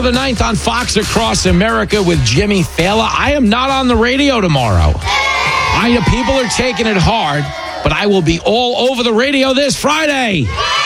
Battle of the Ninth on Fox Across America with Jimmy Fallon. I am not on the radio tomorrow. People are taking it hard, but I will be all over the radio this Friday.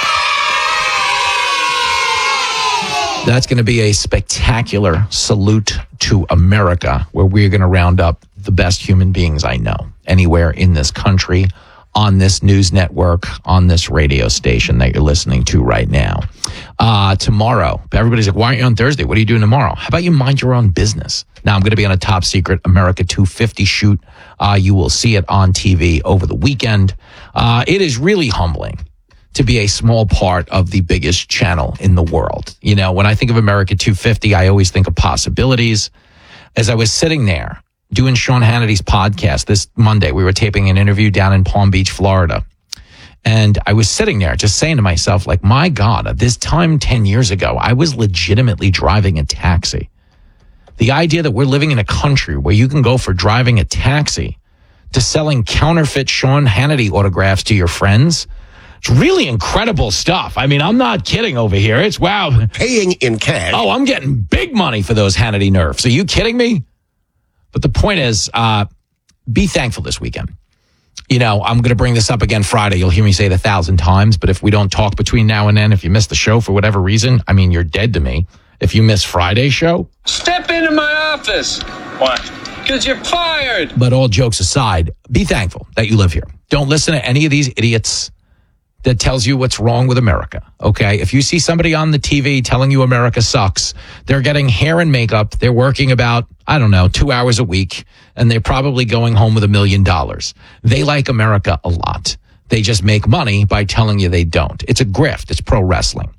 That's going to be a spectacular salute to America, where we're going to round up the best human beings I know anywhere in this country, on this news network, on this radio station that you're listening to right now. Tomorrow, everybody's like, why aren't you on Thursday? What are you doing tomorrow? How about you mind your own business? Now, I'm going to be on a top secret America 250 shoot. You will see it on TV over the weekend. It is really humbling to be a small part of the biggest channel in the world. You know, when I think of America 250, I always think of possibilities. As I was sitting there doing Sean Hannity's podcast this Monday, we were taping an interview down in Palm Beach, Florida. And I was sitting there just saying to myself, like, my God, at this time 10 years ago, I was legitimately driving a taxi. The idea that we're living in a country where you can go for driving a taxi to selling counterfeit Sean Hannity autographs to your friends, it's really incredible stuff. I mean, I'm not kidding over here. It's wow. Paying in cash. Oh, I'm getting big money for those Hannity nerfs. Are you kidding me? But the point is, be thankful this weekend. You know, I'm going to bring this up again Friday. You'll hear me say it 1,000 times. But if we don't talk between now and then, if you miss the show for whatever reason, I mean, you're dead to me. If you miss Friday's show. Step into my office. Why? Because you're fired. But all jokes aside, be thankful that you live here. Don't listen to any of these idiots that tells you what's wrong with America, okay? If you see somebody on the TV telling you America sucks, they're getting hair and makeup, they're working about, 2 hours a week, and they're probably going home with $1 million. They like America a lot. They just make money by telling you they don't. It's a grift. It's pro wrestling.